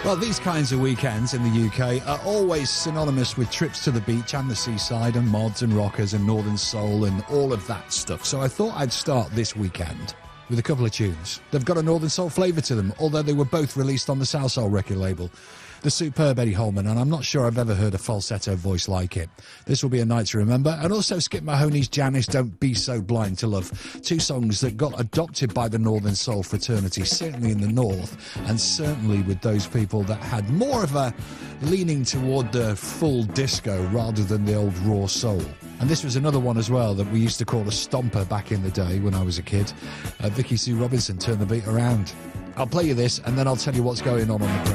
Well, these kinds of weekends in the UK are always synonymous with trips to the beach and the seaside and mods and rockers and northern soul and all of that stuff. So I thought I'd start this weekend with a couple of tunes. They've got a northern soul flavour to them, although they were both released on the South Soul record label. The superb Eddie Holman, and I'm not sure I've ever heard a falsetto voice like it. This will be a night to remember. And also Skip Mahoney's Janice, Don't Be So Blind to Love. Two songs that got adopted by the Northern Soul fraternity, certainly in the North, and certainly with those people that had more of a leaning toward the full disco rather than the old raw soul. And this was another one as well that we used to call a stomper back in the day when I was a kid. Vicky Sue Robinson, Turn the Beat Around. I'll play you this and then I'll tell you what's going on the